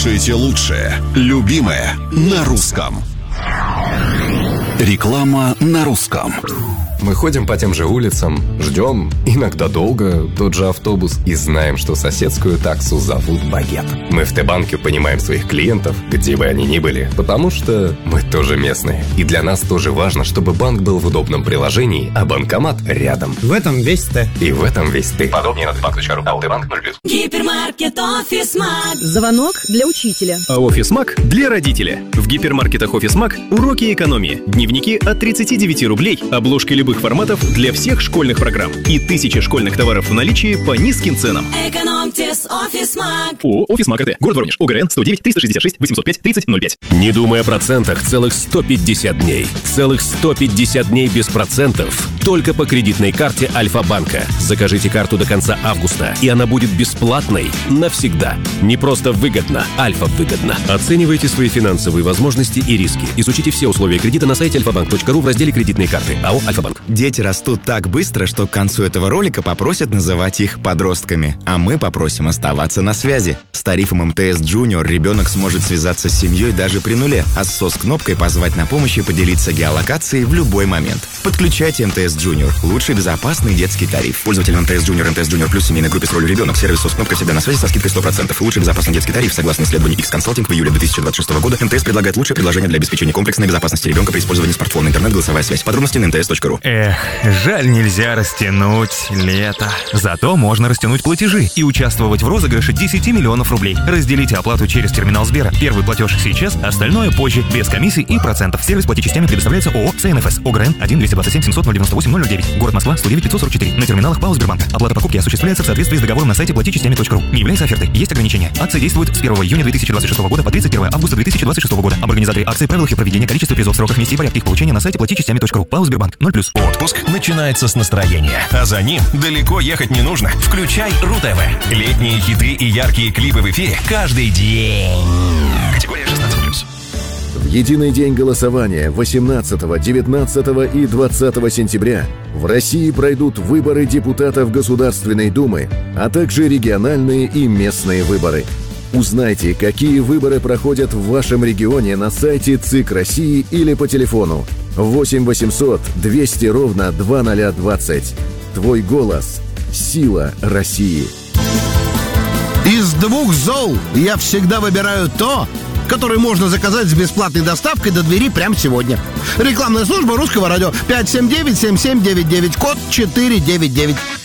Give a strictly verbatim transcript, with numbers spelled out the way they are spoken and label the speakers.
Speaker 1: слушаете лучшее, любимое на русском. Реклама на русском.
Speaker 2: Мы ходим по тем же улицам, ждем, иногда долго, тот же автобус и знаем, что соседскую таксу зовут Багет. Мы в Т-банке понимаем своих клиентов, где бы они ни были, потому что мы тоже местные. И для нас тоже важно, чтобы банк был в удобном приложении, а банкомат рядом.
Speaker 3: В этом весь Т.
Speaker 2: И в этом весь ты. Подробнее на тбанк точка ру. А Т-банк ноль плюс.
Speaker 4: Гипермаркет Офисмаг.
Speaker 5: Звонок для учителя.
Speaker 6: А Офисмаг для родителя. В гипермаркетах Офисмаг уроки экономии. Дневники от тридцати девяти рублей. Обложки любых форматов для всех школьных программ. И тысячи школьных товаров в наличии по низким ценам.
Speaker 4: Экономьте с Офисмаг.
Speaker 6: ООО «Офисмаг АТ». Город Воронеж. ОГРН сто девять триста шестьдесят шесть восемьсот пять тридцать ноль пять.
Speaker 7: Не думай о процентах целых сто пятьдесят дней. Целых сто пятьдесят дней без процентов. Только по кредитной карте Альфа-банка. Закажите карту до конца августа, и она будет бесплатной навсегда. Не просто выгодно, Альфа-выгодно. Оценивайте свои финансовые возможности и риски. Изучите все условия кредита на сайте альфа банк точка ру в разделе «Кредитные карты». АО «Альфа-банк».
Speaker 8: Дети растут так быстро, что к концу этого ролика попросят называть их подростками. А мы попросим оставаться на связи. С тарифом эм тэ эс Junior ребенок сможет связаться с семьей даже при нуле, а с СОС-кнопкой позвать на помощь и поделиться геолокацией в любой момент. Подключайте эм тэ эс Junior. Лучший безопасный детский тариф. Пользователь эм тэ эс Junior, эм тэ эс Junior Plus, семейной группе с ролью ребенок. Сервис СОС-кнопка всегда на связи со скидкой сто процентов. Лучший безопасный детский тариф. Согласно исследованию X-Consulting в июле две тысячи двадцать шестого года, эм тэ эс предлагает лучшее предложение для обеспечения комплексной безопасности ребенка при использовании смартфона, интернет, голосовая связь. Подробности на эм тэ эс точка ру.
Speaker 9: Эх, жаль, нельзя растянуть лето. Зато можно растянуть платежи и участвовать в розыгрыше десять миллионов рублей. Разделите оплату через терминал Сбера. Первый платеж сейчас, остальное позже, без комиссий и процентов. Сервис плати частями предоставляется ООО «Си эн эф эс». ОГРН один двести двадцать семь семьсот ноль девяносто восемь ноль ноль девять. Город Москва сто девять пятьсот сорок четыре. На терминалах ПАО Сбербанка. Оплата покупки осуществляется в соответствии с договором на сайте плати частями точка ру. Не является офертой. Есть ограничения. Акция действует с первого июня две тысячи двадцать шестого года по тридцать первое августа две тысячи двадцать шестого года. Об организаторе акции, правилах и проведении, количестве призов, сроках, месте и порядке их получения на сайте плати частями точка ру. ПАО Сбербанк ноль плюс.
Speaker 10: Отпуск начинается с настроения, а за ним далеко ехать не нужно. Включай РУ-ТВ. Летние хиты и яркие клипы в эфире каждый день. Категория шестнадцать плюс.
Speaker 11: В единый день голосования восемнадцатого, девятнадцатого и двадцатого сентября в России пройдут выборы депутатов Государственной Думы, а также региональные и местные выборы. Узнайте, какие выборы проходят в вашем регионе на сайте ЦИК России или по телефону восемь восемьсот двести ровно двадцать ноль двадцать. Твой голос – сила России.
Speaker 12: Из двух зол я всегда выбираю то, которое можно заказать с бесплатной доставкой до двери прямо сегодня. Рекламная служба Русского радио. Пять семь девять семь семь девять девять, код четыре девять девять.